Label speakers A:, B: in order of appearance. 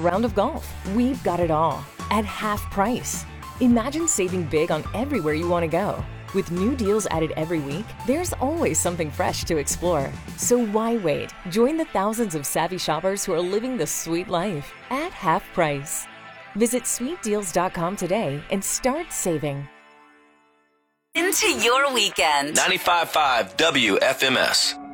A: round of golf. We've got it all at half price. Imagine saving big on everywhere you want to go. With new deals added every week, there's always something fresh to explore. So why wait? Join the thousands of savvy shoppers who are living the sweet life at half price. Visit sweetdeals.com today and start saving.
B: Into your weekend.
C: 95.5 WFMS.